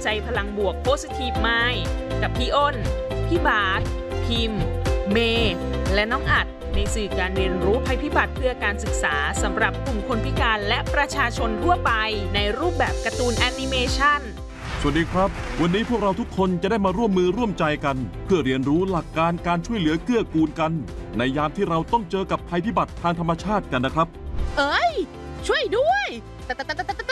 ใจพลังบวก Positive Mind กับพี่อ้น พี่บาสพิมพ์ เมย์และน้องอัดในสื่อการเรียนรู้ภัยพิบัติเพื่อการศึกษาสำหรับกลุ่มคนพิการและประชาชนทั่วไปในรูปแบบการ์ตูนแอนิเมชันสวัสดีครับวันนี้พวกเราทุกคนจะได้มาร่วมมือร่วมใจกันเพื่อเรียนรู้หลักการการช่วยเหลือเกื้อกูลกันในยามที่เราต้องเจอกับภัยพิบัติทางธรรมชาติกันนะครับเอ้ยช่วยด้วย